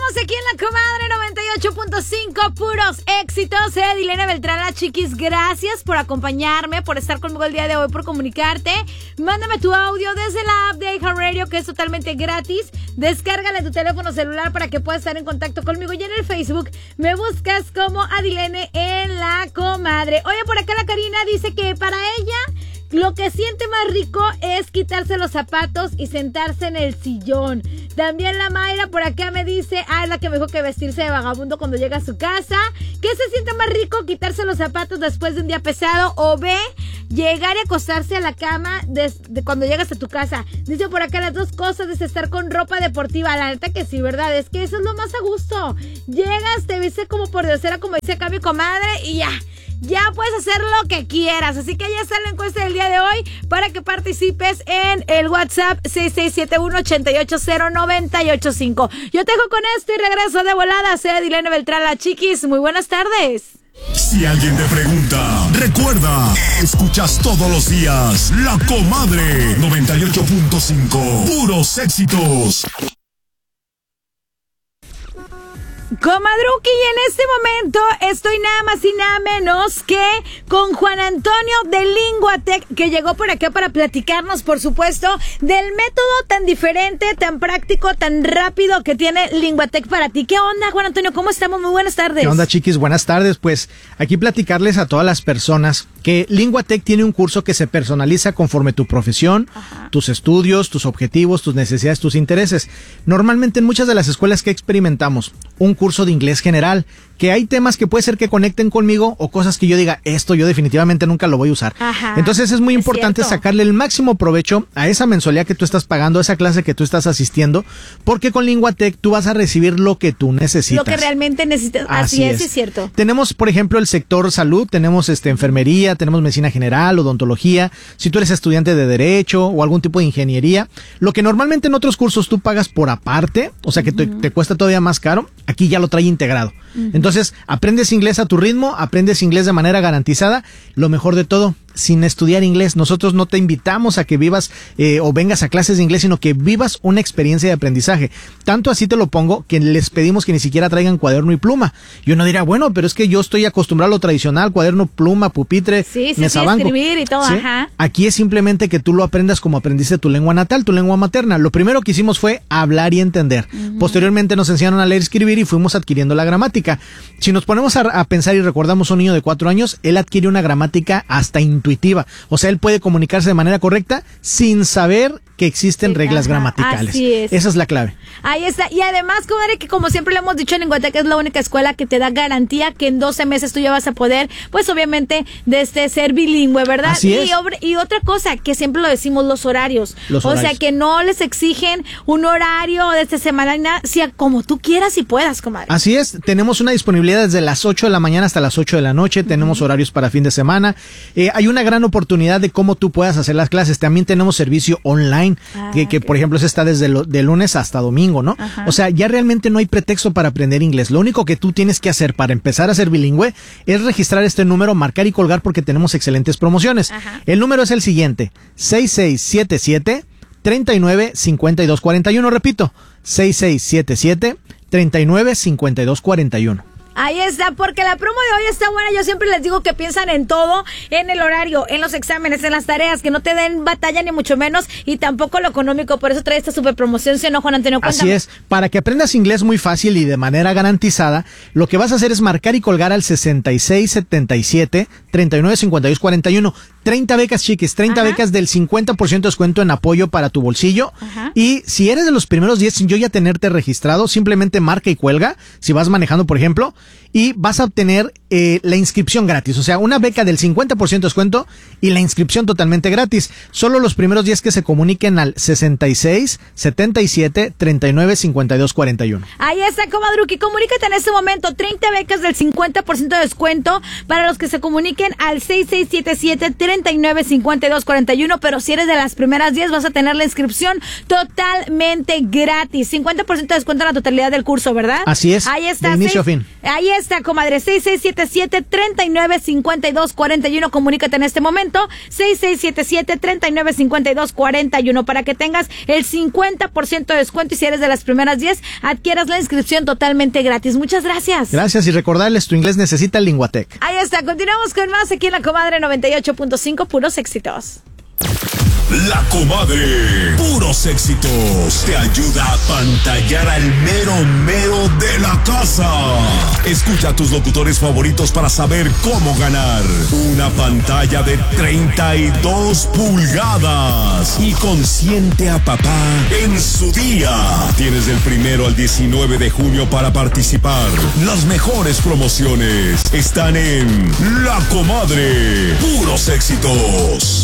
Estamos aquí en La Comadre 98.5, puros éxitos. Edilene Beltrán, la chiquis, gracias por acompañarme, por estar conmigo el día de hoy, por comunicarte. Mándame tu audio desde la app de iHeartRadio, que es totalmente gratis. Descárgala en tu teléfono celular para que puedas estar en contacto conmigo. Y en el Facebook me buscas como Adilene en La Comadre. Oye, por acá la Karina dice que para ella lo que siente más rico es quitarse los zapatos y sentarse en el sillón. También la Mayra por acá me dice, es la que me dijo que vestirse de vagabundo cuando llega a su casa. ¿Qué se siente más rico? ¿Quitarse los zapatos después de un día pesado? O B, llegar y acostarse a la cama de cuando llegas a tu casa. Dice por acá las dos cosas, es estar con ropa deportiva. La neta que sí, ¿verdad? Es que eso es lo más a gusto. Llegas, te viste como por diosera, como dice acá mi comadre, y ya puedes hacer lo que quieras. Así que ya está la encuesta del día de hoy para que participes en el WhatsApp 6671-880-985. Yo te dejo con esto y regreso de volada. Soy Adilene Beltrán, la chiquis. Muy buenas tardes. Si alguien te pregunta, recuerda, escuchas todos los días La Comadre 98.5. Puros éxitos. Comadruki, y en este momento estoy nada más y nada menos que con Juan Antonio de Linguatec, que llegó por acá para platicarnos, por supuesto, del método tan diferente, tan práctico, tan rápido que tiene Linguatec para ti. ¿Qué onda, Juan Antonio? ¿Cómo estamos? Muy buenas tardes. ¿Qué onda, chiquis? Buenas tardes. Pues aquí platicarles a todas las personas que Linguatec tiene un curso que se personaliza conforme tu profesión, tus estudios, tus objetivos, tus necesidades, tus intereses. Normalmente en muchas de las escuelas que experimentamos, un curso de inglés general, que hay temas que puede ser que conecten conmigo o cosas que yo diga, esto yo definitivamente nunca lo voy a usar. Entonces es muy importante sacarle el máximo provecho a esa mensualidad que tú estás pagando, a esa clase que tú estás asistiendo, porque con Linguatec tú vas a recibir lo que tú necesitas. Lo que realmente necesitas. Así es cierto. Tenemos, por ejemplo, el sector salud, tenemos enfermería, tenemos medicina general, odontología, si tú eres estudiante de derecho o algún tipo de ingeniería, lo que normalmente en otros cursos tú pagas por aparte, o sea que te cuesta todavía más caro, aquí ya lo trae integrado. Entonces, aprendes inglés a tu ritmo, aprendes inglés de manera garantizada, lo mejor de todo, sin estudiar inglés. Nosotros no te invitamos a que vivas o vengas a clases de inglés, sino que vivas una experiencia de aprendizaje. Tanto así te lo pongo que les pedimos que ni siquiera traigan cuaderno y pluma. Y uno dirá, bueno, pero es que yo estoy acostumbrado a lo tradicional, cuaderno, pluma, pupitre, mesabanco. Escribir y todo, ¿sí? Aquí es simplemente que tú lo aprendas como aprendiste tu lengua natal, tu lengua materna. Lo primero que hicimos fue hablar y entender. Posteriormente nos enseñaron a leer y escribir y fuimos adquiriendo la gramática. Si nos ponemos a pensar y recordamos a un niño de 4 años, él adquiere una gramática hasta intuitiva. O sea, él puede comunicarse de manera correcta sin saber que existen reglas gramaticales. Así es. Esa es la clave. Ahí está. Y además, comadre, que como siempre le hemos dicho, en Linguatec es la única escuela que te da garantía que en 12 meses tú ya vas a poder, pues obviamente, ser bilingüe, ¿verdad? Así es. Y otra cosa, que siempre lo decimos, los horarios. O sea, que no les exigen un horario de esta semana, sea como tú quieras y puedas, comadre. Así es. Tenemos una disponibilidad desde las 8 de la mañana hasta las 8 de la noche. Tenemos horarios para fin de semana. Hay una gran oportunidad de cómo tú puedas hacer las clases. También tenemos servicio online. Que por ejemplo, se está desde de lunes hasta domingo, ¿no? O sea, ya realmente no hay pretexto para aprender inglés. Lo único que tú tienes que hacer para empezar a ser bilingüe es registrar este número, marcar y colgar, porque tenemos excelentes promociones. El número es el siguiente: 6677-395241. Repito, 6677-395241. Ahí está, porque la promo de hoy está buena. Yo siempre les digo que piensan en todo, en el horario, en los exámenes, en las tareas, que no te den batalla ni mucho menos, y tampoco lo económico. Por eso trae esta super promoción, ¿sí o no, Juan Antonio? Cuéntame. Así es, para que aprendas inglés muy fácil y de manera garantizada, lo que vas a hacer es marcar y colgar al 6677-395241. 30 becas, chiquis, 30 becas del 50% de descuento en apoyo para tu bolsillo. Y si eres de los primeros 10 sin yo ya tenerte registrado, simplemente marca y cuelga, si vas manejando, por ejemplo, y vas a obtener la inscripción gratis. O sea, una beca del 50% de descuento y la inscripción totalmente gratis. Solo los primeros 10 que se comuniquen al 6677-395241. Ahí está, comadruki. Comunícate en este momento. 30 becas del 50% de descuento para los que se comuniquen al 6677-395241. Pero si eres de las primeras 10, vas a tener la inscripción totalmente gratis. 50% de descuento en la totalidad del curso, ¿verdad? Así es. Ahí está. De inicio a fin. Ahí está, comadre. 6677 6677-395241. Comunícate en este momento, 6677-395241, para que tengas el 50% de descuento, y si eres de las primeras 10, adquieras la inscripción totalmente gratis. Muchas gracias. Gracias, y recordarles, tu inglés necesita el Linguatec. Ahí está, continuamos con más aquí en La Comadre 98.5, puros éxitos. La Comadre, puros éxitos, te ayuda a pantallar al mero mero de la casa. Escucha a tus locutores favoritos para saber cómo ganar una pantalla de 32 pulgadas y consiente a papá en su día. Tienes del 1 al 19 de junio para participar. Las mejores promociones están en La Comadre, puros éxitos.